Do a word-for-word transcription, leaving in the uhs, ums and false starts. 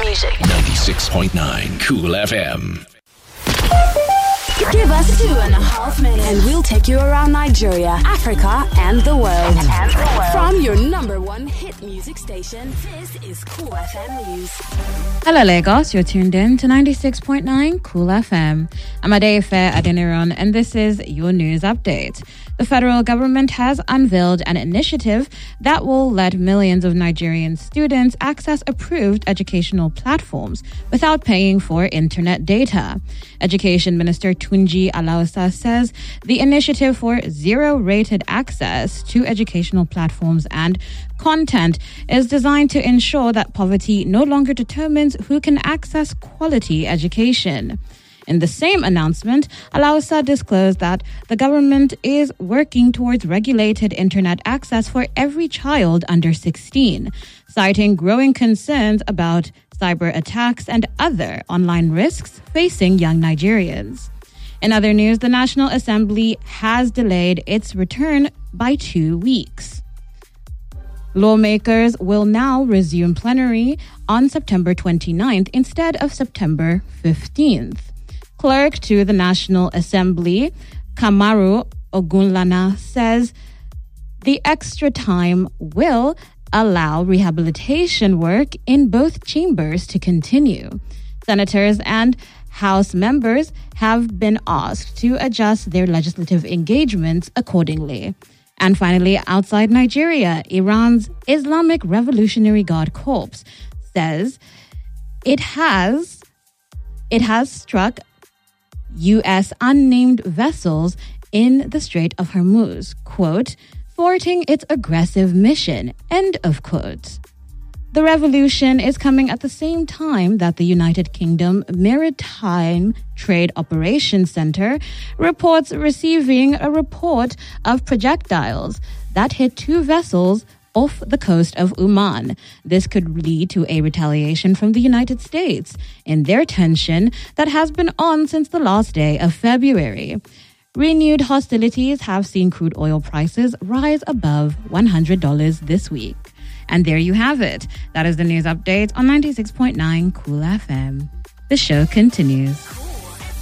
music. ninety-six point nine Cool F M. Give us two and a half minutes and we'll take you around Nigeria, Africa, and the world. And the world. From your number one hit music station, this is Cool F M News. Hello Lagos, you're tuned in to ninety-six point nine Cool F M. I'm Adefe Adeniran and this is your news update. The federal government has unveiled an initiative that will let millions of Nigerian students access approved educational platforms without paying for internet data. Education Minister Tunji Alausa says the initiative for zero-rated access to educational platforms and content is designed to ensure that poverty no longer determines who can access quality education. In the same announcement, Alausa disclosed that the government is working towards regulated internet access for every child under sixteen, citing growing concerns about cyber attacks and other online risks facing young Nigerians. In other news, the National Assembly has delayed its return by two weeks. Lawmakers will now resume plenary on September twenty-ninth instead of September fifteenth. Clerk to the National Assembly, Kamaru Ogunlana, says the extra time will allow rehabilitation work in both chambers to continue. Senators and House members have been asked to adjust their legislative engagements accordingly. And finally, outside Nigeria, Iran's Islamic Revolutionary Guard Corps says it has it has struck U S unnamed vessels in the Strait of Hormuz, quote, thwarting its aggressive mission, end of quote. The revolution is coming at the same time that the United Kingdom Maritime Trade Operations Center reports receiving a report of projectiles that hit two vessels off the coast of Oman. This could lead to a retaliation from the United States in their tension that has been on since the last day of February. Renewed hostilities have seen crude oil prices rise above one hundred dollars this week. And there you have it. That is the news update on ninety-six point nine Cool F M. The show continues.